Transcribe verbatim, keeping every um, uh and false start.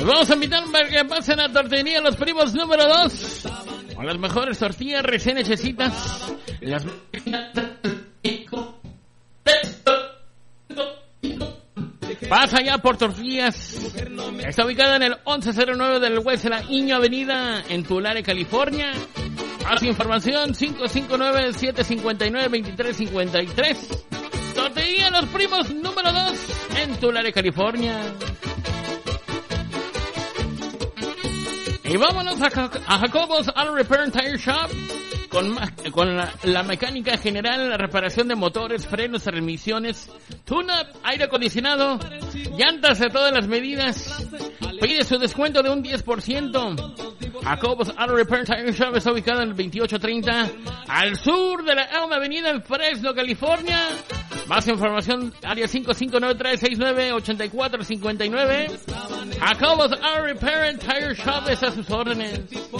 vamos a invitar para que pasen a Tortillería Los Primos número dos. Con las mejores tortillas recién hechecitas. Las... Pasa ya por Tortillas. Está ubicada en el once cero nueve del West de la Iño Avenida en Tulare, California. Más información cinco cinco nueve, siete cinco nueve, dos tres cinco tres. Tortillería Los Primos número dos en Tulare, California. Y vámonos a, a Jacobos Auto Repair and Tire Shop con, con la, la mecánica general, la reparación de motores, frenos, transmisiones, tune-up, aire acondicionado, llantas de todas las medidas. Pide su descuento de un diez por ciento. Jacobos Auto Repair and Tire Shop está ubicado en el veintiocho treinta al sur de la Elm Avenida en Fresno, California. Más información, área cinco cinco nueve, tres seis nueve, ocho cuatro cinco nueve. Jacobos Auto Repair and Tire Shop está a sus órdenes.